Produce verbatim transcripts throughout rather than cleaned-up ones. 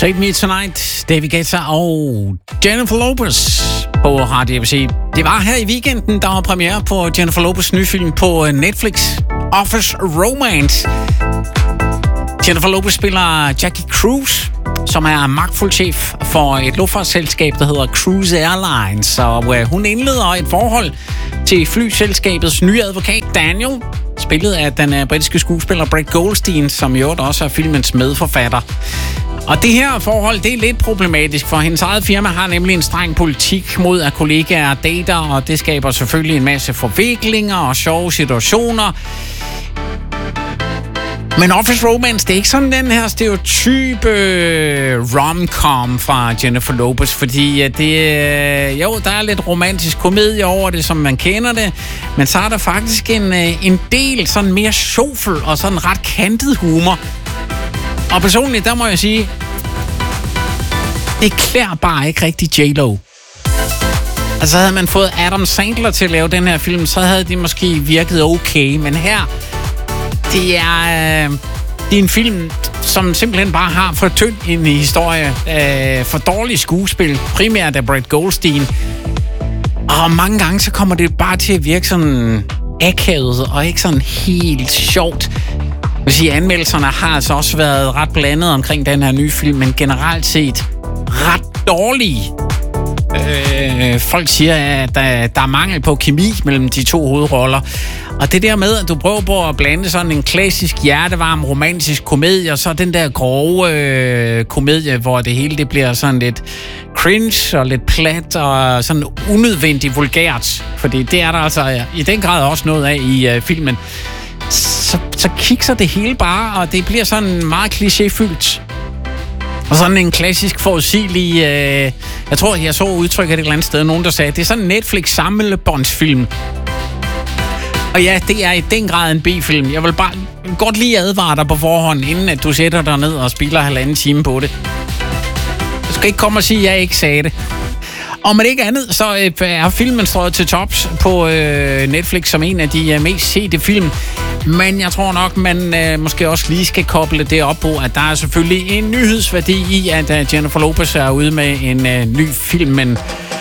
Save Me Tonight, David Guetta og Jennifer Lopez på Radio A B C. Det var her i weekenden, der var premiere på Jennifer Lopez' nye film på Netflix, Office Romance. Jennifer Lopez spiller Jackie Cruz, som er magtfuld chef for et luftfartsselskab, der hedder Cruise Airlines. Og uh, hun indleder et forhold til flyselskabets nye advokat, Daniel, spillet af den uh, britiske skuespiller Brett Goldstein, som i øvrigt også er filmens medforfatter. Og det her forhold, det er lidt problematisk, for hendes eget firma har nemlig en streng politik mod, at kollegaer dater, og det skaber selvfølgelig en masse forviklinger og sjove situationer. Men Office Romance, det er ikke sådan den her stereotype rom-com fra Jennifer Lopez, fordi det, jo, der er lidt romantisk komedie over det, som man kender det, men så er der faktisk en, en del sådan mere sjofel og sådan ret kantet humor. Og personligt, der må jeg sige, det klæder bare ikke rigtig J-Lo. Altså havde man fået Adam Sandler til at lave den her film, så havde de måske virket okay, men her, det er, øh, det er en film, som simpelthen bare har for tynd en historie, øh, for dårlig skuespil, primært af Brett Goldstein. Og mange gange, så kommer det bare til at virke sådan akavet og ikke sådan helt sjovt. Jeg vil sige, anmeldelserne har altså også været ret blandet omkring den her nye film, men generelt set ret dårlige. Øh, folk siger, at der, der er mangel på kemi mellem de to hovedroller. Og det der med, at du prøver på at blande sådan en klassisk hjertevarm romantisk komedie, og så den der grove øh, komedie, hvor det hele det bliver sådan lidt cringe og lidt plat og sådan unødvendigt vulgært. Fordi det er der altså i den grad også noget af i øh, filmen. Så, så kikser det hele bare, og det bliver sådan meget klichéfyldt. Og sådan en klassisk forudsigelig... Øh, jeg tror, jeg så udtrykket et eller andet sted, nogen der sagde, det er sådan en Netflix-samlebåndsfilm. Og ja, det er i den grad en B-film. Jeg vil bare godt lige advare dig på forhånd, inden at du sætter dig ned og spilder halvanden time på det. Du skal ikke komme og sige, at jeg ikke sagde det. Og med ikke andet, så øh, er filmen strøget til tops på øh, Netflix som en af de øh, mest sete film. Men jeg tror nok, man øh, måske også lige skal koble det op på, at der er selvfølgelig en nyhedsværdi i, at øh, Jennifer Lopez er ude med en øh, ny film, men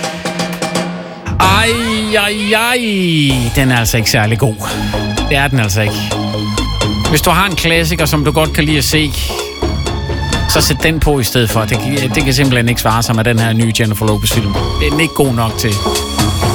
ej, ej, ej, den er altså ikke særlig god. Det er den altså ikke. Hvis du har en klassiker, som du godt kan lide at se, så sæt den på i stedet for. Det, det kan simpelthen ikke svare sig med den her nye Jennifer Lopez-film. Det er den ikke god nok til.